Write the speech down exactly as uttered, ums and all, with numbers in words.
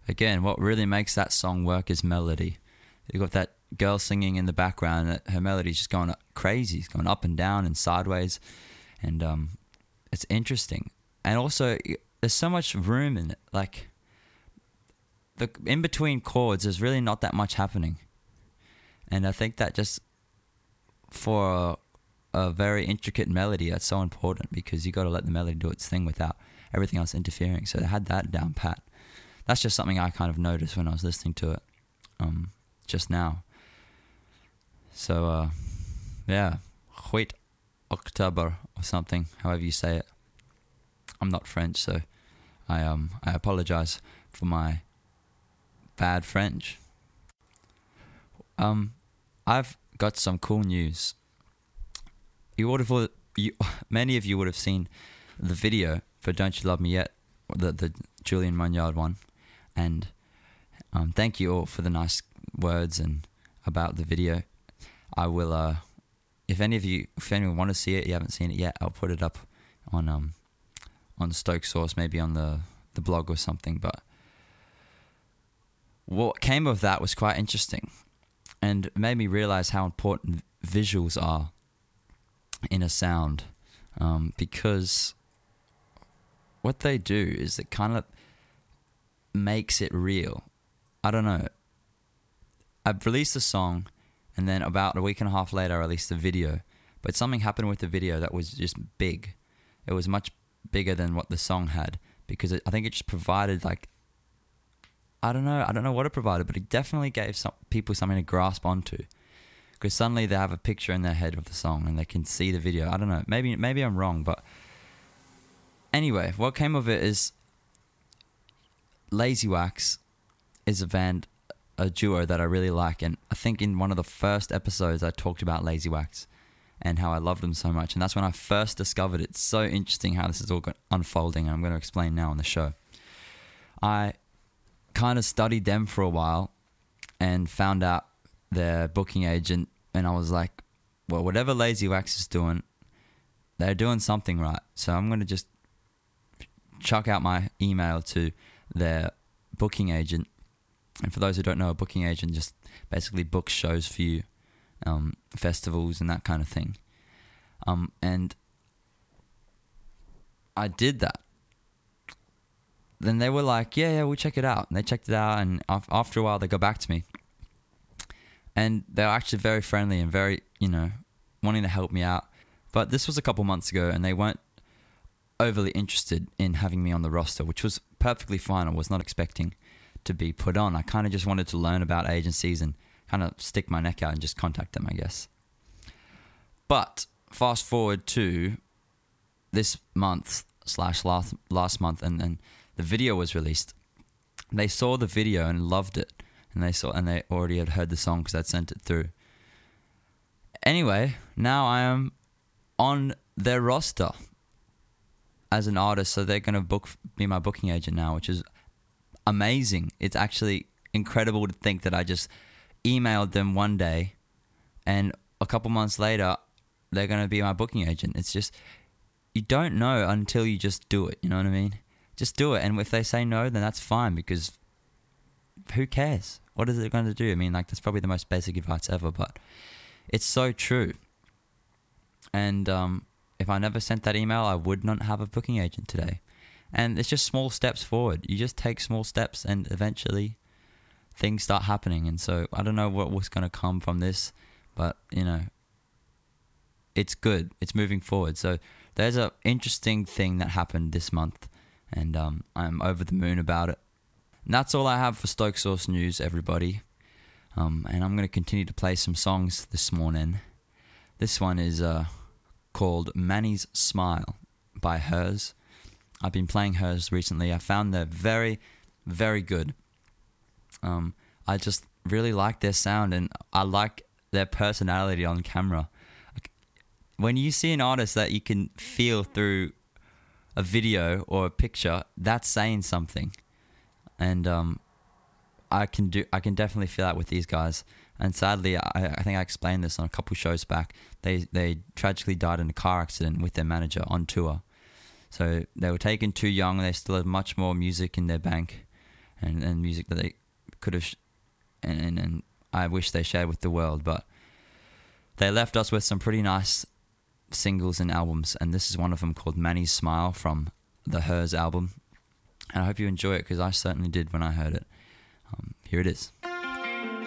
again, what really makes that song work is melody. You've got that girl singing in the background, that her melody's just going crazy. It's going up and down and sideways. And um, it's interesting. And also, there's so much room in it. Like, the in between chords, there's really not that much happening. And I think that just, for a, a very intricate melody, that's so important, because you got to let the melody do its thing without everything else interfering. So they had that down pat. That's just something I kind of noticed when I was listening to it um, just now. So, uh, yeah, Huit October or something, however you say it. I'm not French, so I um I apologize for my bad French. Um, I've got some cool news. You would have, you, many of you would have seen the video for "Don't You Love Me Yet," the the Julian Munyard one, and um, thank you all for the nice words and about the video. I will, uh, if any of you, if anyone want to see it, you haven't seen it yet, I'll put it up on um on Stoke Source, maybe on the the blog or something. But what came of that was quite interesting, and made me realize how important visuals are in a sound, um, because what they do is it kind of makes it real. I don't know. I've released a song, and then about a week and a half later, I released a video. But something happened with the video that was just big. It was much bigger than what the song had, because it, I think it just provided, like, I don't know, I don't know what it provided, but it definitely gave some people something to grasp onto. Because suddenly they have a picture in their head of the song and they can see the video. I don't know, maybe maybe I'm wrong, but anyway, what came of it is Lazy Wax is a band, a duo that I really like, and I think in one of the first episodes I talked about Lazy Wax and how I loved them so much, and that's when I first discovered it. It's so interesting how this is all unfolding, and I'm going to explain now on the show. I kind of studied them for a while and found out their booking agent, and I was like, well, whatever Lazy Wax is doing, they're doing something right. So I'm going to just chuck out my email to their booking agent. And for those who don't know, a booking agent just basically books shows for you, um, festivals and that kind of thing. Um, and I did that. Then they were like, yeah, yeah, we'll check it out. And they checked it out, and after a while, they got back to me. And they were actually very friendly and very, you know, wanting to help me out. But this was a couple months ago, and they weren't overly interested in having me on the roster, which was perfectly fine. I was not expecting to be put on. I kind of just wanted to learn about agencies and kind of stick my neck out and just contact them, I guess. But fast forward to this month slash last last month, and then the video was released. They saw the video and loved it, and they saw and they already had heard the song because I'd sent it through. Anyway, now I am on their roster as an artist, so they're gonna book be my booking agent now, which is amazing. It's actually incredible to think that I just emailed them one day, and a couple months later, they're gonna be my booking agent. It's just, you don't know until you just do it. You know what I mean? Just do it, and if they say no, then that's fine, because who cares? What is it going to do? I mean, like, that's probably the most basic advice ever, but it's so true. And um, if I never sent that email, I would not have a booking agent today. And it's just small steps forward. You just take small steps, and eventually things start happening. And so I don't know what was going to come from this, but, you know, it's good. It's moving forward. So there's an interesting thing that happened this month, and um, I'm over the moon about it. And that's all I have for Stoke Source News, everybody. Um, and I'm going to continue to play some songs this morning. This one is uh, called Manny's Smile by Hers. I've been playing Hers recently. I found they're very, very good. Um, I just really like their sound, and I like their personality on camera. When you see an artist that you can feel through a video or a picture, that's saying something. And um, I can do. I can definitely feel that with these guys. And sadly, I, I think I explained this on a couple shows back. They they tragically died in a car accident with their manager on tour. So they were taken too young. They still had much more music in their bank, and, and music that they could have, sh- and, and and I wish they shared with the world. But they left us with some pretty nice singles and albums, and this is one of them called Manny's Smile from the Hers album. And I hope you enjoy it, because I certainly did when I heard it. Um, here it is.